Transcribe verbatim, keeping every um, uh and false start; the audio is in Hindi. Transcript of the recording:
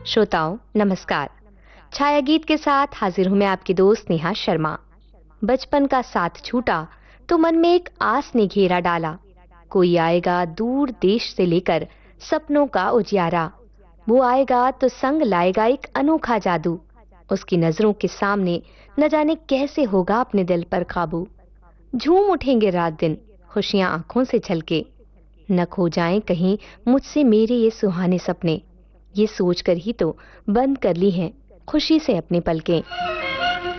श्रोताओं नमस्कार। छाया गीत के साथ हाजिर हूं मैं आपकी दोस्त नेहा शर्मा। बचपन का साथ छूटा तो मन में एक आस ने घेरा डाला। कोई आएगा दूर देश से लेकर सपनों का उजियारा। वो आएगा तो संग लाएगा एक अनोखा जादू। उसकी नजरों के सामने न जाने कैसे होगा अपने दिल पर काबू। झूम उठेंगे रात दिन खुशियां आंखों से छलके। न खो जाएं कहीं मुझसे मेरे ये सुहाने सपने। ये सोचकर ही तो बंद कर ली हैं खुशी से अपनी पलकें।